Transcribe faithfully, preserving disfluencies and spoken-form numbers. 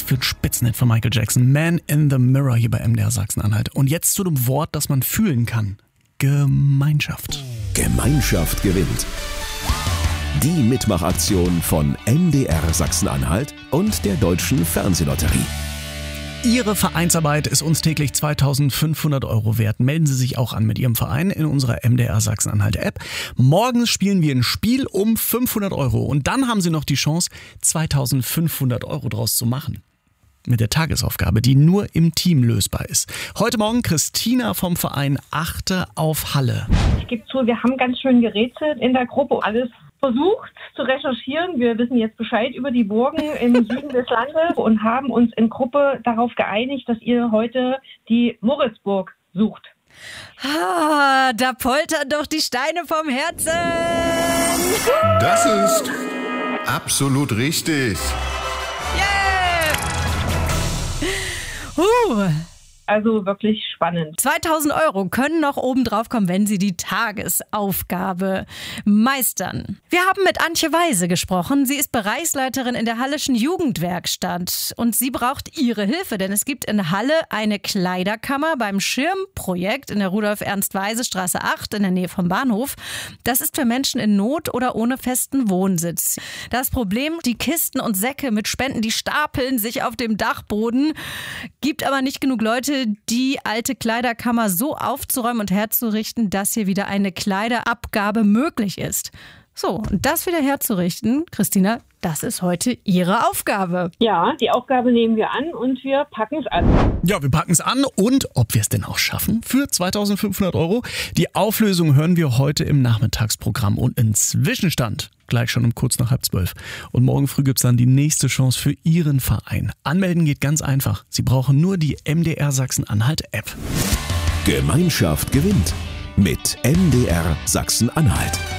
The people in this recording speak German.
für ein Spitzenhit von Michael Jackson. Man in the Mirror hier bei M D R Sachsen-Anhalt. Und jetzt zu dem Wort, das man fühlen kann. Gemeinschaft. Gemeinschaft gewinnt. Die Mitmachaktion von M D R Sachsen-Anhalt und der Deutschen Fernsehlotterie. Ihre Vereinsarbeit ist uns täglich zweitausendfünfhundert Euro wert. Melden Sie sich auch an mit Ihrem Verein in unserer M D R Sachsen-Anhalt-App. Morgens spielen wir ein Spiel um fünfhundert Euro. Und dann haben Sie noch die Chance, zweitausendfünfhundert Euro draus zu machen. Mit der Tagesaufgabe, die nur im Team lösbar ist. Heute Morgen Christina vom Verein Achte auf Halle. Ich gebe zu, wir haben ganz schön gerätselt in der Gruppe. Alles versucht zu recherchieren. Wir wissen jetzt Bescheid über die Burgen im Süden des Landes und haben uns in Gruppe darauf geeinigt, dass ihr heute die Moritzburg sucht. Ah, da poltern doch die Steine vom Herzen. Das ist absolut richtig. Yeah! Uh. Also wirklich spannend. zweitausend Euro können noch oben drauf kommen, wenn Sie die Tagesaufgabe meistern. Wir haben mit Antje Weise gesprochen. Sie ist Bereichsleiterin in der Halleschen Jugendwerkstatt und sie braucht Ihre Hilfe, denn es gibt in Halle eine Kleiderkammer beim Schirmprojekt in der Rudolf-Ernst-Weise-Straße acht in der Nähe vom Bahnhof. Das ist für Menschen in Not oder ohne festen Wohnsitz. Das Problem, die Kisten und Säcke mit Spenden, die stapeln sich auf dem Dachboden. Gibt aber nicht genug Leute, die alte Kleiderkammer so aufzuräumen und herzurichten, dass hier wieder eine Kleiderabgabe möglich ist. So, und das wieder herzurichten, Christina, das ist heute Ihre Aufgabe. Ja, die Aufgabe nehmen wir an und wir packen es an. Ja, wir packen es an und ob wir es denn auch schaffen für zweitausendfünfhundert Euro. Die Auflösung hören wir heute im Nachmittagsprogramm und einen Zwischenstand gleich schon um kurz nach halb zwölf. Und morgen früh gibt es dann die nächste Chance für Ihren Verein. Anmelden geht ganz einfach. Sie brauchen nur die M D R Sachsen-Anhalt-App. Gemeinschaft gewinnt mit M D R Sachsen-Anhalt.